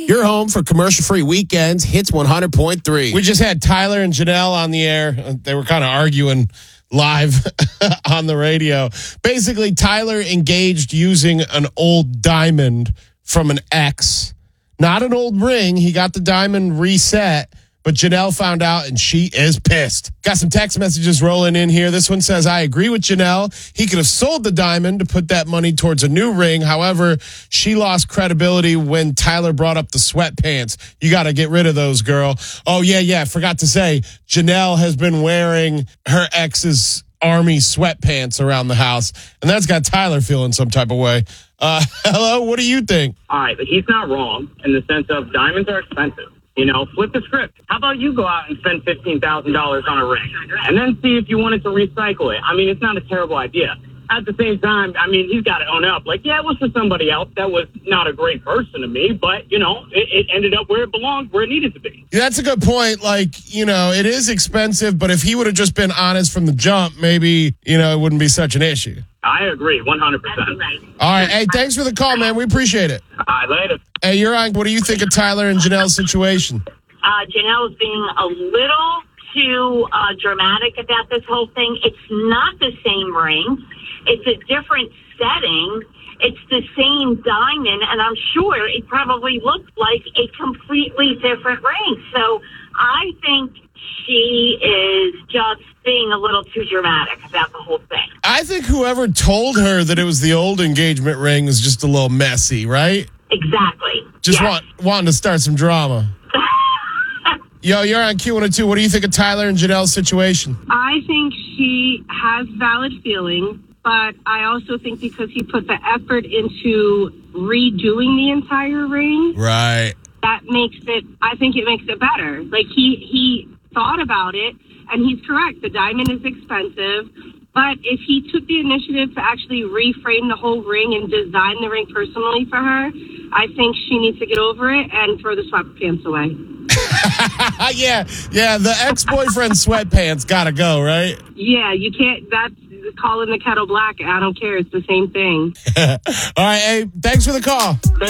You're home for commercial-free weekends, Hits 100.3. We just had Tyler and Janelle on the air. They were kind of arguing live on the radio. Basically, Tyler engaged using an old diamond from an ex. Not an old ring. He got the diamond reset, but Janelle found out, and she is pissed. Got some text messages rolling in here. This one says, I agree with Janelle. He could have sold the diamond to put that money towards a new ring. However, she lost credibility when Tyler brought up the sweatpants. You got to get rid of those, girl. Oh, yeah. Forgot to say, Janelle has been wearing her ex's army sweatpants around the house, and that's got Tyler feeling some type of way. Hello, what do you think? All right, but he's not wrong in the sense of diamonds are expensive. You know, flip the script. How about you go out and spend $15,000 on a ring and then see if you wanted to recycle it? I mean, it's not a terrible idea. At the same time, I mean, he's got to own up. Like, yeah, it was for somebody else. That was not a great person to me, but, you know, it ended up where it belonged, where it needed to be. That's a good point. Like, you know, it is expensive, but if he would have just been honest from the jump, maybe, you know, it wouldn't be such an issue. I agree, 100%. All right. Hey, thanks for the call, man. We appreciate it. All right, later. Hey, you're on. What do you think of Tyler and Janelle's situation? Janelle's being a little too dramatic about this whole thing. It's not the same ring. It's a different setting. It's the same diamond, and I'm sure it probably looked like a completely different ring. So I think she is just being a little too dramatic about the whole thing. I think whoever told her that it was the old engagement ring was just a little messy, right? Exactly. Just yes. wanting to start some drama. Yo, you're on Q102. What do you think of Tyler and Janelle's situation? I think she has valid feelings, but I also think because he put the effort into redoing the entire ring, right, that makes it, I think it makes it better. Like, he thought about it, and he's correct. The diamond is expensive, but if he took the initiative to actually reframe the whole ring and design the ring personally for her, I think she needs to get over it and throw the sweatpants away. yeah, the ex-boyfriend sweatpants gotta go, right? Yeah, you can't, that's calling the kettle black. I don't care. It's the same thing. All right, hey, thanks for the call.